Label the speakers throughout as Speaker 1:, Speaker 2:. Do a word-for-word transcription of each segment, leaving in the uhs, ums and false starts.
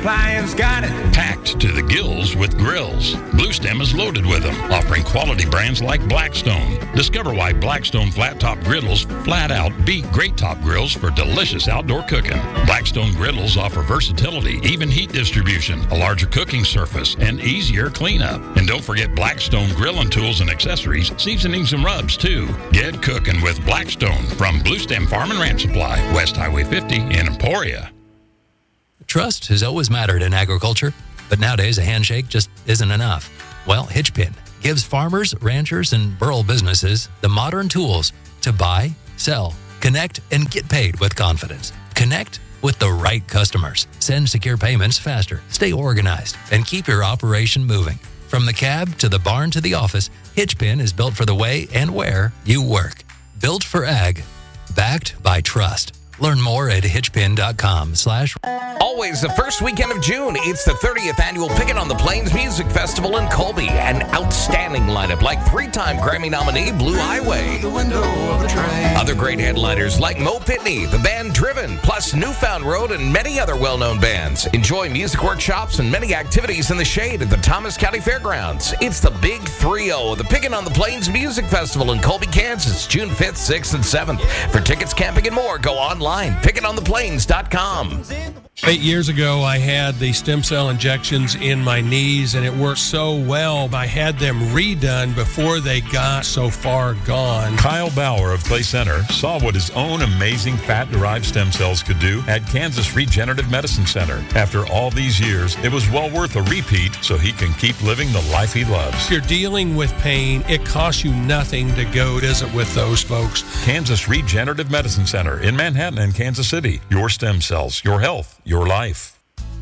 Speaker 1: Supplying's got it.
Speaker 2: Packed to the gills with grills. Blue Stem is loaded with them, offering quality brands like Blackstone. Discover why Blackstone flat top griddles flat out beat great top grills for delicious outdoor cooking. Blackstone griddles offer versatility, even heat distribution, a larger cooking surface, and easier cleanup. And don't forget Blackstone grilling tools and accessories, seasonings and rubs too. Get cooking with Blackstone from Blue Stem Farm and Ranch Supply, West Highway fifty in Emporia.
Speaker 3: Trust has always mattered in agriculture, but nowadays a handshake just isn't enough. Well, Hitchpin gives farmers, ranchers, and rural businesses the modern tools to buy, sell, connect, and get paid with confidence. Connect with the right customers. Send secure payments faster, stay organized, and keep your operation moving. From the cab to the barn to the office, Hitchpin is built for the way and where you work. Built for ag, backed by trust. Learn more at hitchpin.com slash.
Speaker 4: Always the first weekend of June, it's the thirtieth annual Pickin' on the Plains Music Festival in Colby. An outstanding lineup like three-time Grammy nominee Blue Highway. The window of the train. Other great headliners like Mo Pitney, the band Driven, plus Newfound Road and many other well-known bands. Enjoy music workshops and many activities in the shade at the Thomas County Fairgrounds. It's the Big three oh of the Pickin' on the Plains Music Festival in Colby, Kansas, June fifth, sixth, and seventh. For tickets, camping, and more, go online. pickin on the plains dot com.
Speaker 5: Eight years ago, I had the stem cell injections in my knees, and it worked so well. I had them redone before they got so far gone.
Speaker 6: Kyle Bauer of Clay Center saw what his own amazing fat-derived stem cells could do at Kansas Regenerative Medicine Center. After all these years, it was well worth a repeat so he can keep living the life he loves.
Speaker 5: If you're dealing with pain, it costs you nothing to go visit with those folks.
Speaker 6: Kansas Regenerative Medicine Center in Manhattan and Kansas City. Your stem cells, your health, your life.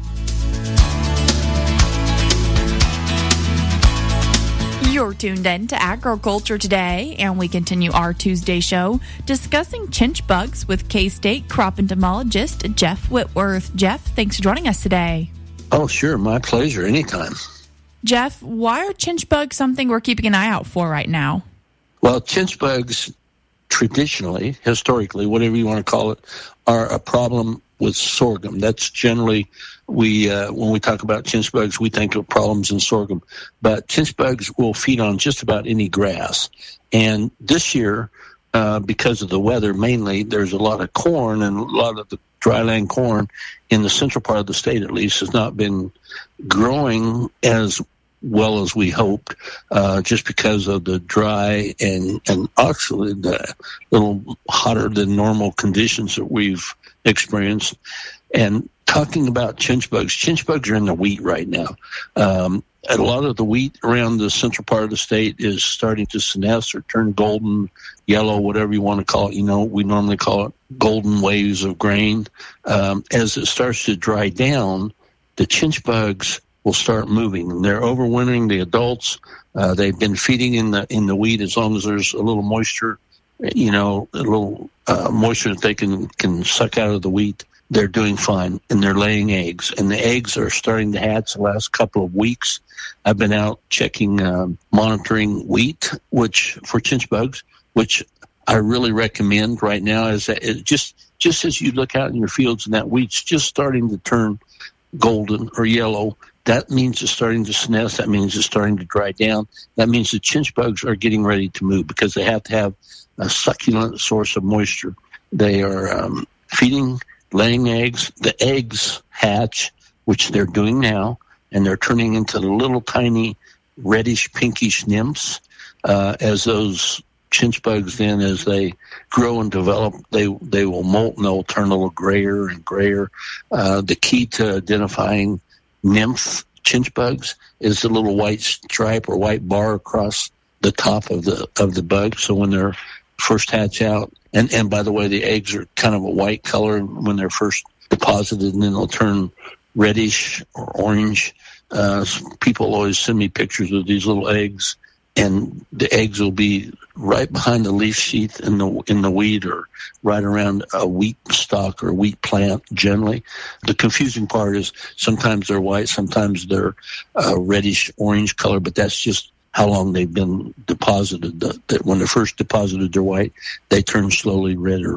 Speaker 7: You're tuned in to Agriculture Today, and we continue our Tuesday show discussing chinch bugs with K-State crop entomologist Jeff Whitworth. Jeff, thanks for joining us today.
Speaker 8: Oh, sure. My pleasure. Anytime.
Speaker 7: Jeff, why are chinch bugs something we're keeping an eye out for right now?
Speaker 8: Well, chinch bugs, traditionally, historically, whatever you want to call it, are a problem with sorghum. That's generally, we uh, when we talk about chinch bugs, we think of problems in sorghum. But chinch bugs will feed on just about any grass. And this year, uh, because of the weather, mainly, there's a lot of corn, and a lot of the dryland corn in the central part of the state, at least, has not been growing as well as we hoped, uh, just because of the dry and, and actually the little hotter than normal conditions that we've experienced. And talking about chinch bugs, chinch bugs are in the wheat right now. Um, a lot of the wheat around the central part of the state is starting to senesce or turn golden, yellow, whatever you want to call it. You know, we normally call it golden waves of grain. Um, as it starts to dry down, the chinch bugs will start moving. They're overwintering the adults. Uh, they've been feeding in the in the wheat as long as there's a little moisture, you know, a little uh, moisture that they can, can suck out of the wheat. They're doing fine, and they're laying eggs. And the eggs are starting to hatch the last couple of weeks. I've been out checking, um, monitoring wheat, which for chinch bugs, which I really recommend right now. Is that it just just as you look out in your fields and that wheat's just starting to turn golden or yellow, that means it's starting to senesce. That means it's starting to dry down. That means the chinch bugs are getting ready to move because they have to have a succulent source of moisture. They are um, feeding, laying eggs. The eggs hatch, which they're doing now, and they're turning into the little tiny reddish, pinkish nymphs. Uh, as those chinch bugs then, as they grow and develop, they they will molt and they'll turn a little grayer and grayer. Uh, the key to identifying nymph chinch bugs is the little white stripe or white bar across the top of the of the bug. So when they're first hatch out, and, and by the way, the eggs are kind of a white color when they're first deposited, and then they'll turn reddish or orange. Uh, people always send me pictures of these little eggs, and the eggs will be right behind the leaf sheath in the in the wheat, or right around a wheat stalk or wheat plant generally. The confusing part is sometimes they're white, sometimes they're uh, reddish orange color, but that's just how long they've been deposited. The, that when they're first deposited, they're white. They turn slowly red or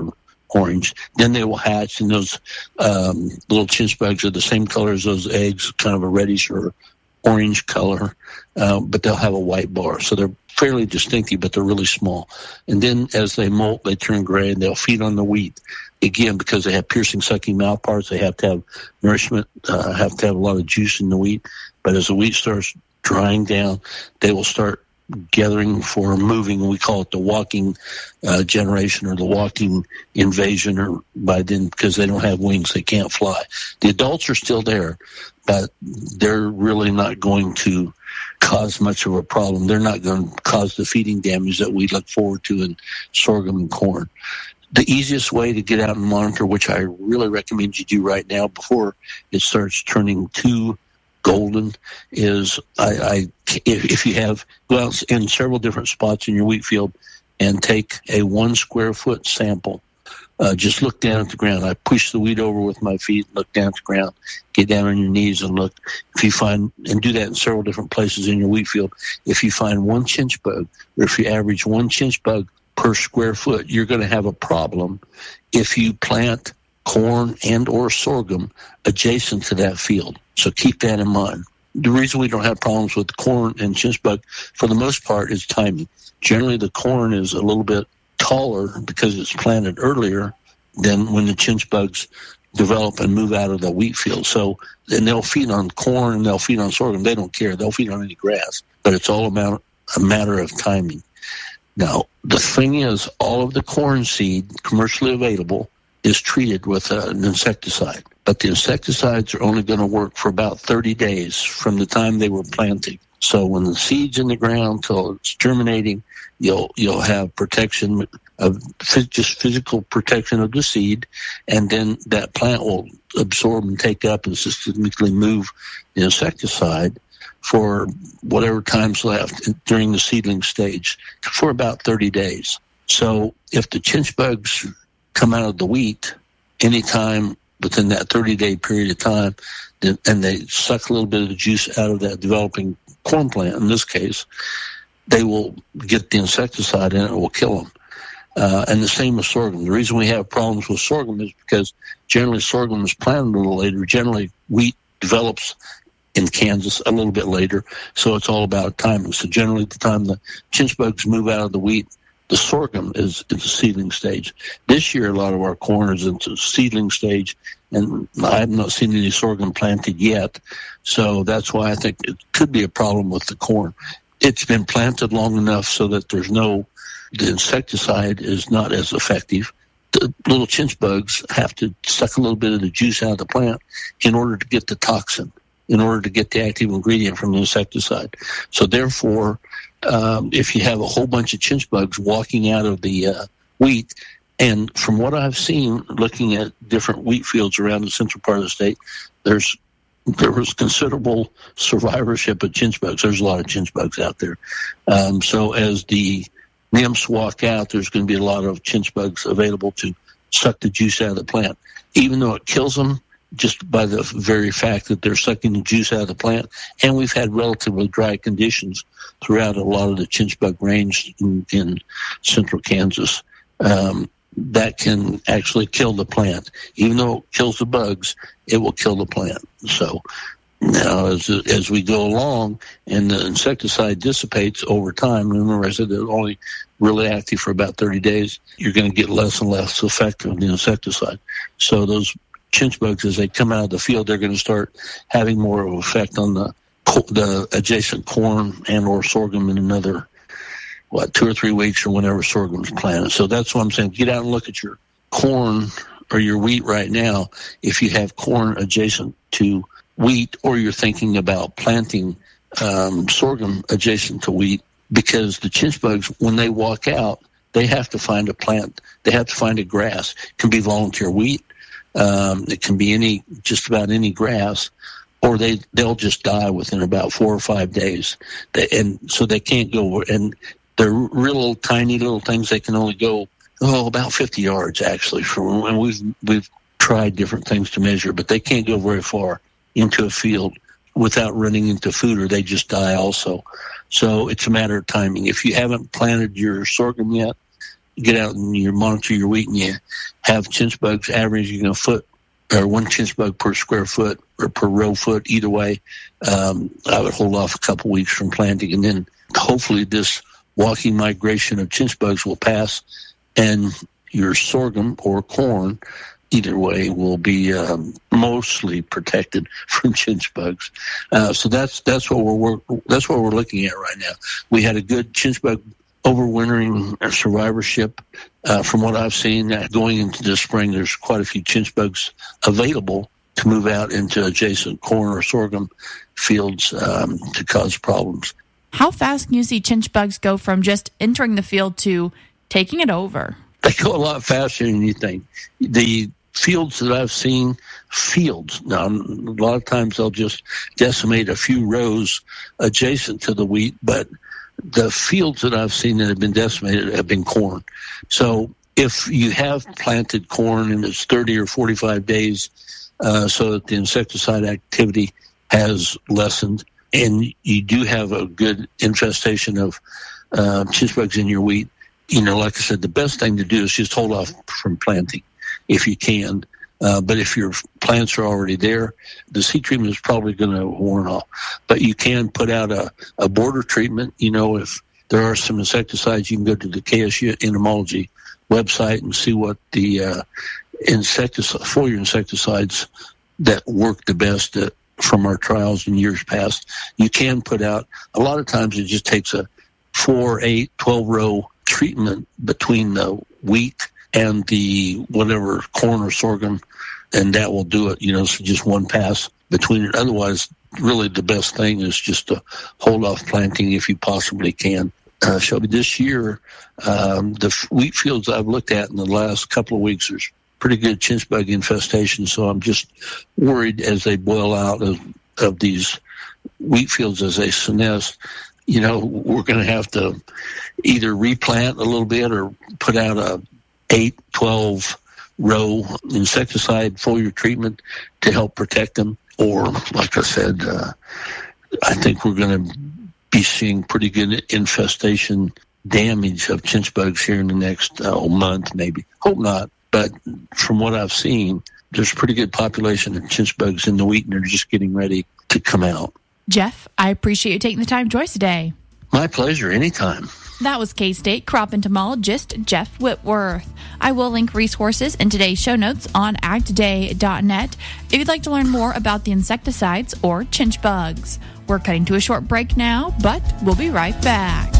Speaker 8: orange. Then they will hatch, and those um, little chinch bugs are the same color as those eggs, kind of a reddish or orange color, uh, but they'll have a white bar. So they're fairly distinctive, but they're really small. And then as they molt, they turn gray, and they'll feed on the wheat. Again, because they have piercing, sucking mouth parts, they have to have nourishment, uh, have to have a lot of juice in the wheat. But as the wheat starts drying down, they will start gathering for moving. We call it the walking uh, generation or the walking invasion, or by then, because they don't have wings, they can't fly. The adults are still there, but they're really not going to cause much of a problem. They're not going to cause the feeding damage that we look forward to in sorghum and corn. The easiest way to get out and monitor, which I really recommend you do right now before it starts turning too golden, is I, I if, if you have, go out in several different spots in your wheat field and take a one square foot sample. Uh, just look down at the ground. I push the wheat over with my feet, look down at the ground, get down on your knees and look. If you find, and do that in several different places in your wheat field, if you find one chinch bug, or if you average one chinch bug per square foot, you're going to have a problem if you plant corn and or sorghum adjacent to that field. So keep that in mind. The reason we don't have problems with corn and chinch bug, for the most part, is timing. Generally, the corn is a little bit taller because it's planted earlier than when the chinch bugs develop and move out of the wheat field. So, and they'll feed on corn and they'll feed on sorghum. They don't care. They'll feed on any grass, but it's all about a matter of timing. Now, the thing is, all of the corn seed commercially available is treated with uh, an insecticide. But the insecticides are only going to work for about thirty days from the time they were planting. So when the seed's in the ground till it's germinating, you'll you'll have protection of just physical protection of the seed, and then that plant will absorb and take up and systemically move the insecticide for whatever time's left during the seedling stage for about thirty days. So if the chinch bugs come out of the wheat anytime within that thirty-day period of time, and they suck a little bit of the juice out of that developing corn plant, in this case, they will get the insecticide and it will kill them. Uh, and the same with sorghum. The reason we have problems with sorghum is because generally sorghum is planted a little later. Generally, wheat develops in Kansas a little bit later, so it's all about timing. So generally, the time the chinch bugs move out of the wheat, the sorghum is in the seedling stage. This year, a lot of our corn is into seedling stage, and I have not seen any sorghum planted yet. So that's why I think it could be a problem with the corn. It's been planted long enough so that there's no, the insecticide is not as effective. The little chinch bugs have to suck a little bit of the juice out of the plant in order to get the toxin, in order to get the active ingredient from the insecticide. So therefore, Um, if you have a whole bunch of chinch bugs walking out of the uh, wheat, and from what I've seen, looking at different wheat fields around the central part of the state, there's there was considerable survivorship of chinch bugs. There's a lot of chinch bugs out there. Um, so as the nymphs walk out, there's going to be a lot of chinch bugs available to suck the juice out of the plant. Even though it kills them, just by the very fact that they're sucking the juice out of the plant, and we've had relatively dry conditions throughout a lot of the chinch bug range in, in central Kansas, um, that can actually kill the plant. Even though it kills the bugs, it will kill the plant. So now as as we go along and the insecticide dissipates over time, remember I said they're only really active for about thirty days, you're going to get less and less effect of the insecticide. So those chinch bugs, as they come out of the field, they're going to start having more of an effect on the the adjacent corn and or sorghum in another, what, two or three weeks or whenever sorghum's planted. So that's what I'm saying. Get out and look at your corn or your wheat right now. If you have corn adjacent to wheat, or you're thinking about planting um, sorghum adjacent to wheat, because the chinch bugs, when they walk out, they have to find a plant. They have to find a grass. It can be volunteer wheat. Um, it can be any, just about any grass, or they, they'll just die within about four or five days. They, and so they can't go, and they're real tiny little things. They can only go, oh, about fifty yards actually. From, and we've, we've tried different things to measure, but they can't go very far into a field without running into food, or they just die also. So it's a matter of timing. If you haven't planted your sorghum yet, get out and you monitor your wheat and you have chinch bugs averaging a foot or one chinch bug per square foot or per row foot, either way, um, I would hold off a couple weeks from planting. And then hopefully this walking migration of chinch bugs will pass and your sorghum or corn, either way, will be um, mostly protected from chinch bugs. Uh, so that's that's what we're work, that's what we're looking at right now. We had a good chinch bug overwintering survivorship. Uh, from what I've seen, uh, going into the spring, there's quite a few chinch bugs available to move out into adjacent corn or sorghum fields um, to cause problems.
Speaker 7: How fast can you see chinch bugs go from just entering the field to taking it over?
Speaker 8: They go a lot faster than you think. The fields that I've seen, fields, now a lot of times they'll just decimate a few rows adjacent to the wheat, but the fields that I've seen that have been decimated have been corn. So if you have planted corn and it's thirty or forty-five days uh, so that the insecticide activity has lessened, and you do have a good infestation of uh, chinch bugs in your wheat, you know, like I said, the best thing to do is just hold off from planting if you can. Uh, but if your plants are already there, the seed treatment is probably going to warn off. But you can put out a, a border treatment. You know, if there are some insecticides, you can go to the K S U entomology website and see what the uh, insecticide, foliar insecticides that work the best at, from our trials in years past. You can put out, a lot of times it just takes a four, eight, twelve row treatment between the wheat and the whatever corn or sorghum, and that will do it. You know, so just one pass between it. Otherwise, really the best thing is just to hold off planting if you possibly can. Uh, Shelby, this year, um, the wheat fields I've looked at in the last couple of weeks, there's pretty good chinch bug infestation, so I'm just worried as they boil out of, of these wheat fields as they senesce. You know, we're going to have to either replant a little bit or put out a eight, twelve row insecticide foliar treatment to help protect them. Or, like I said, uh, I think we're going to be seeing pretty good infestation damage of chinch bugs here in the next uh, month, maybe. Hope not. But from what I've seen, there's a pretty good population of chinch bugs in the wheat, and they're just getting ready to come out.
Speaker 7: Jeff, I appreciate you taking the time to join us today.
Speaker 8: My pleasure, anytime.
Speaker 7: That was K-State crop entomologist Jeff Whitworth. I will link resources in today's show notes on ag today dot net if you'd like to learn more about the insecticides or chinch bugs. We're cutting to a short break now, but we'll be right back.